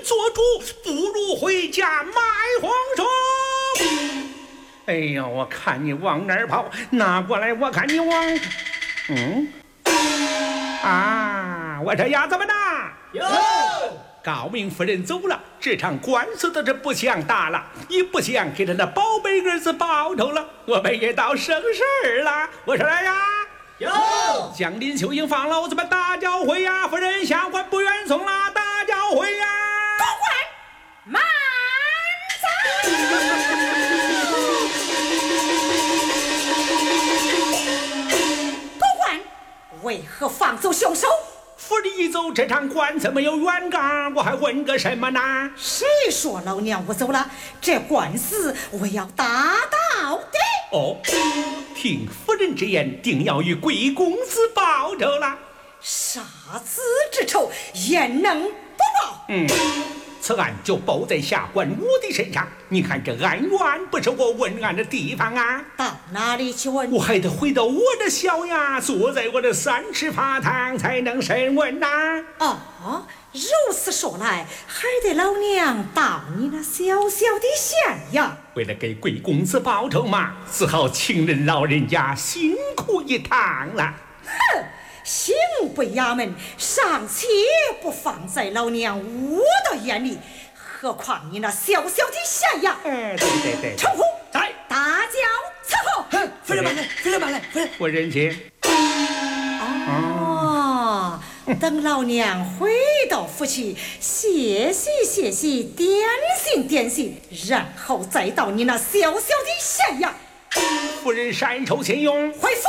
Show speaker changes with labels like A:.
A: 做主，不如回家买黄虫。哎呀，我看你往哪儿跑，拿过来，我看你往……我这鸭子们呐，
B: 有。
A: 高明夫人走了，这场官司都是不想打了，也不想给他那宝贝儿子报仇了，我们也到省事儿了。我说来呀，
B: 有。
A: 将林秀英放老子们大教会呀，夫人下官不愿送了，大教会呀。
C: 高官慢走。高官为何放走凶手？
A: 夫人一走，这场官司没有原告，我还问个什么呢？
C: 谁说老娘不走了？这官司我要打到底。
A: 哦，听夫人之言，定要与贵公子报仇了。
C: 杀子之仇，焉能不报？
A: 此案就报在下官我的身上。你看这案源不是我问案的地方啊，
C: 到哪里去问？
A: 我还得回到我的小衙，坐在我的三尺法堂才能审问呐。
C: 哦，如此说来，还得老娘到你那小小的县衙。
A: 为了给贵公子报仇嘛，只好请人老人家辛苦一趟了。
C: 哼！刑部衙门尚且不放在老娘我的眼里，何况你那小小的县衙？
A: 对，
C: 程虎
B: 在，
C: 大轿伺候。
B: 夫人慢来，夫人慢来，夫人。
A: 我认亲。
C: 等老娘回到府去歇息，点心，然后再到你那小小的县衙。
A: 夫人善受信用。
C: 回府。